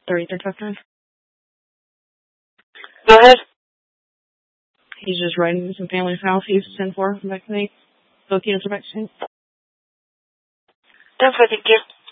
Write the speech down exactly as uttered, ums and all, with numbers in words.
thirty-third Tucker. Go ahead. He's just riding to some family's house. He's ten four from vaccinate. Filipino to vaccinate. ten four, thank you.